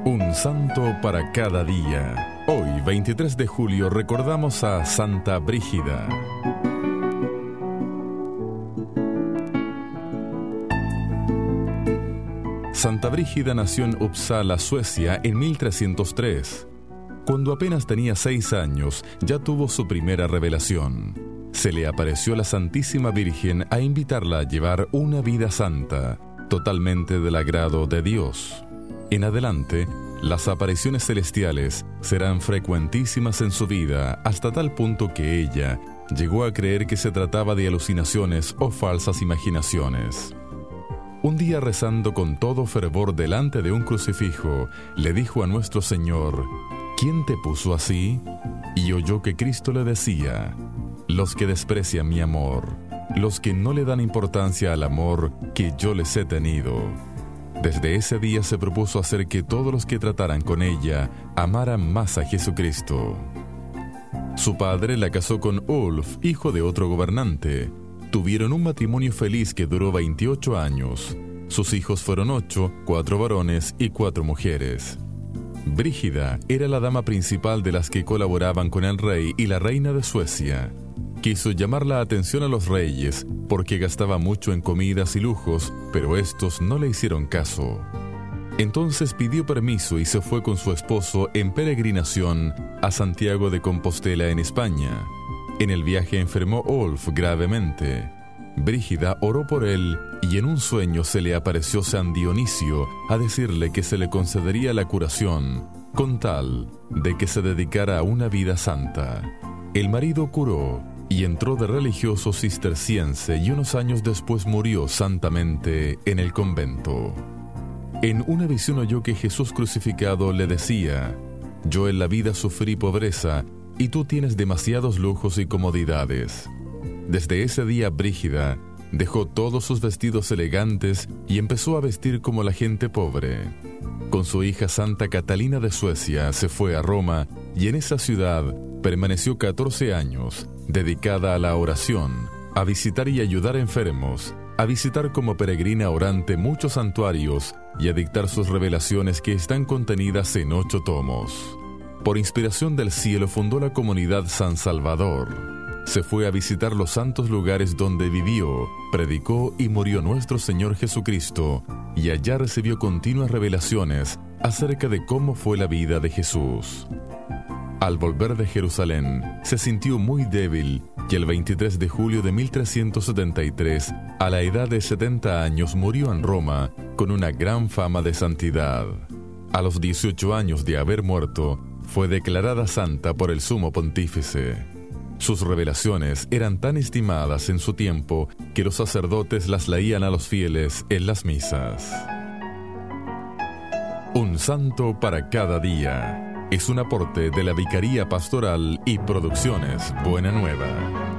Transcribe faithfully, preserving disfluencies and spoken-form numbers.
Un santo para cada día. Hoy, veintitrés de julio, recordamos a Santa Brígida. Santa Brígida nació en Uppsala, Suecia, en mil trescientos tres. Cuando apenas tenía seis años, ya tuvo su primera revelación. Se le apareció la Santísima Virgen a invitarla a llevar una vida santa, totalmente del agrado de Dios. En adelante, las apariciones celestiales serán frecuentísimas en su vida, hasta tal punto que ella llegó a creer que se trataba de alucinaciones o falsas imaginaciones. Un día, rezando con todo fervor delante de un crucifijo, le dijo a nuestro Señor: ¿Quién te puso así? Y oyó que Cristo le decía: los que desprecian mi amor, los que no le dan importancia al amor que yo les he tenido. Desde ese día se propuso hacer que todos los que trataran con ella amaran más a Jesucristo. Su padre la casó con Ulf, hijo de otro gobernante. Tuvieron un matrimonio feliz que duró veintiocho años. Sus hijos fueron ocho, cuatro varones y cuatro mujeres. Brígida era la dama principal de las que colaboraban con el rey y la reina de Suecia. Quiso llamar la atención a los reyes porque gastaba mucho en comidas y lujos, pero estos no le hicieron caso. Entonces pidió permiso y se fue con su esposo en peregrinación a Santiago de Compostela, en España. En el viaje enfermó Ulf gravemente. Brígida oró por él y en un sueño se le apareció San Dionisio a decirle que se le concedería la curación, con tal de que se dedicara a una vida santa. El marido curó y entró de religioso cisterciense y unos años después murió santamente en el convento. En una visión oyó que Jesús crucificado le decía: yo en la vida sufrí pobreza y tú tienes demasiados lujos y comodidades. Desde ese día Brígida dejó todos sus vestidos elegantes y empezó a vestir como la gente pobre. Con su hija Santa Catalina de Suecia se fue a Roma y en esa ciudad permaneció catorce años, dedicada a la oración, a visitar y ayudar a enfermos, a visitar como peregrina orante muchos santuarios y a dictar sus revelaciones que están contenidas en ocho tomos. Por inspiración del cielo fundó la comunidad San Salvador. Se fue a visitar los santos lugares donde vivió, predicó y murió nuestro Señor Jesucristo, y allá recibió continuas revelaciones acerca de cómo fue la vida de Jesús. Al volver de Jerusalén, se sintió muy débil y el veintitrés de julio de mil trescientos setenta y tres, a la edad de setenta años, murió en Roma con una gran fama de santidad. A los dieciocho años de haber muerto, fue declarada santa por el sumo pontífice. Sus revelaciones eran tan estimadas en su tiempo que los sacerdotes las leían a los fieles en las misas. Un santo para cada día es un aporte de la Vicaría Pastoral y Producciones Buena Nueva.